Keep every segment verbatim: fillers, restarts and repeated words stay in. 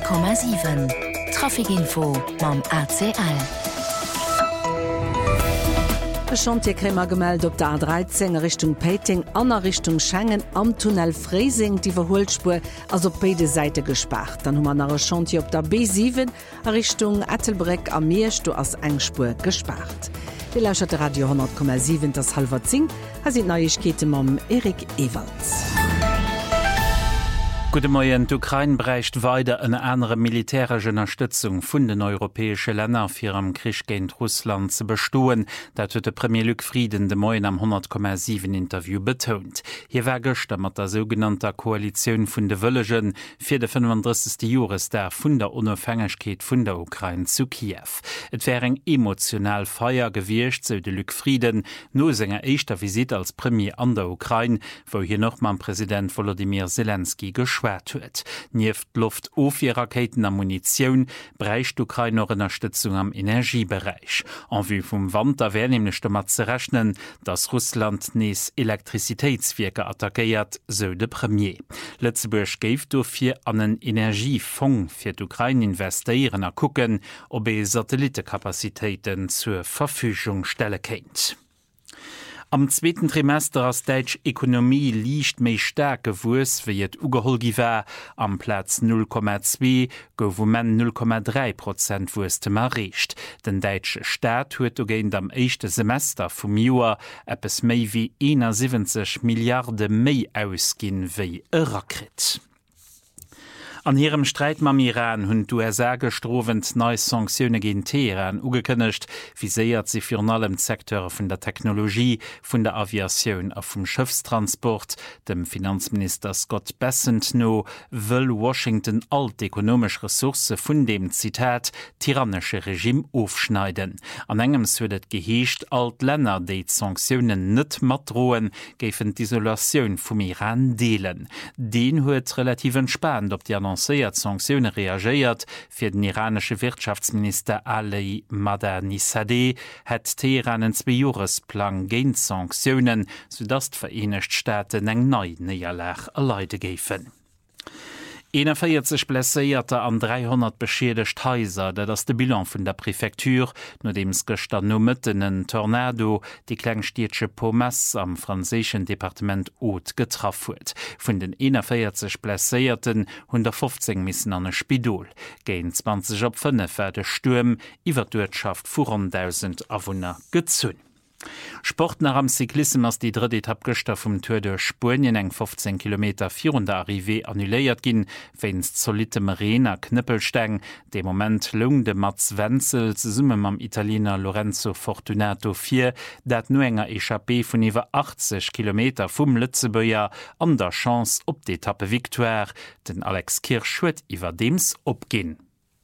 Komma sieben Trafikinfo mam A C L. Chantierkrämer gemeldet op der A dreizehn Richtung Peiting an Richtung Schengen am Tunnel Freising die Verholspur as op beide Seite gespart. Dann hummer nach Chantier op der B sieben a Richtung Ettelbreck am Meersch do ass Engspur gespart. Die lauschert Radio hundert Komma sieben das halber zing ha sind Neuigkeete mam Erik Ewalds. Gute Morgen, die Ukraine bräuchte weiter eine andere militärische Unterstützung von den europäischen Ländern für am Krieg gegen Russland zu bestehen. Das hat der Premier Luc Frieden de Morgen am hundert Komma sieben Interview betont. Hier war gestern mit der sogenannten Koalition von den Willigen für den fünfunddreißigsten Jahrestag von der Unabhängigkeit von der Ukraine zu Kiew. Es wäre ein emotional Feier gewesen, so der Luc Frieden, nur seiner ersten Visite als Premier an der Ukraine, wo hier noch mal Präsident Volodymyr Zelensky geschwärzt huet. Nieft Luft Ofie-Raketen an Munition bräicht Ukraine noch Unterstützung am Energiebereich. An vue vum Winter wäre nämlich damit zu rechnen, dass Russland nees Elektrizitätswerke attackiert, so de Premier. Lützeburg geft dafür an einen Energiefonds für die Ukraine investieren und gucken, ob er Satellitenkapazitäten zur Verfügung stellen kann. Am zweiten Trimester als Deutsch Ökonomie liegt méi stark gewus, wie et ugeholgi war. Am Platz null Komma zwei gouf men null Komma drei Prozent Wurste erreicht. Den deutsche Staat huet ogéint am ersten Semester vum Joer eppes méi wie einundsiebzig Milliarden méi ausgin wie Irakrit. An ihrem Streit mam Iran hunn d'U S A gestrowend neue Sanktionen gegen Teheran ugekënnecht, viséiert sie für allem Sektor vun der Technologie, vun der Aviation a vum Schiffstransport. Dem Finanzminister Scott Bessent no will Washington alt ökonomisch Ressource vun dem Zitat tyrannische Regime aufschneiden. An engem huet geheescht alt Länder, die Sanktionen net mat drohen, géfen d'Isolation vum Iran deelen. Den huet relativ entspannt op die annonciert Sanktionen reagiert. Für den iranischen Wirtschaftsminister Ali Madanisadeh hat Teheran einen Zwei-Jahres-Plan gegen Sanktionen, sodass die Vereinigten Staaten eng neue Niederlage erleiden geben. einundvierzig blessierte an dreihundert beschädigt Häuser, das ist der Bilan von der Präfektur, nachdem es gestern nur mitten einen Tornado die Kleinstädtische Pommes am französischen Departement Haute getroffen hat. Von den einundvierzig blessierten hundertfünfzehn müssen an ein Spidol. Gegen zwanzig auf fünf war der Sturm über die Wirtschaft von rund tausend Einwohner gezogen. Sport nach am Cyklismus als die dritte Etappe gestern vom Tour de Spanien eng fünfzehn Kilometer vier der Arrivée annuléiert gin, wenn's solide Marina Knüppelsteng. Dem Moment lung de Mats Wenzel zusammen mam Italiener Lorenzo Fortunato vier, dat nur enger Echappée von über achtzig Kilometer vom Lützeböier an der Chance op die Etappe Victoire. Den Alex Kirsch huet iwwer dems opgin.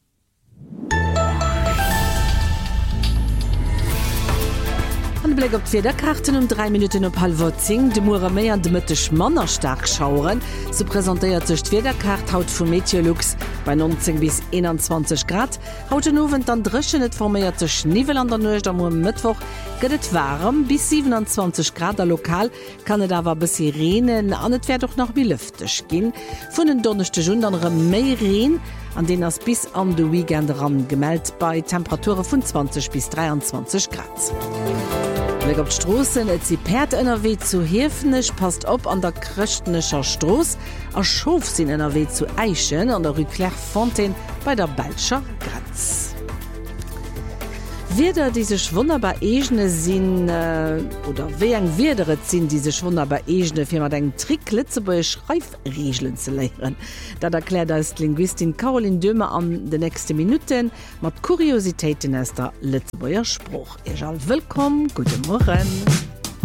An Blick op vier der Karten um drei Minuten op halb zehn, de Murer méi an de Mëttech Manner stark schauren. So präsentiert sech d'Vier Kart haut vu Meteorlux bei neunzehn bis einundzwanzig Grad. Hauten Nowen dann dreschen et formiert sech Nivel an der Neucht am Mittwoch gëtt warm bis siebenundzwanzig Grad der lokal kann et awer bis Renen an et wär doch noch wie lüftech ginn. Vun den donnechte Jun andere méi Reen, an den ass bis an de Weekend ran gemeldt bei Temperature vun zwanzig bis dreiundzwanzig Grad. Weg op Strossen et sie Perd N R W zu Hefenech passt op an der Krchtnescher Stroß, a Schof sinn N R W zu Eichen an der Rue Claire Fontaine bei der Belscher Grenz. Wieder diese wunderbar egene sinn äh, oder wie eng wederet sinn diese wunderbar egene Firma deng Trick Litzeburg Schreifregeln zu lehren. Da erklärt als Linguistin Caroline Dömer an de nächste Minuten mat Kuriositäten aus der Litzeburger Spruch. Ihr seid willkommen, guten Morgen.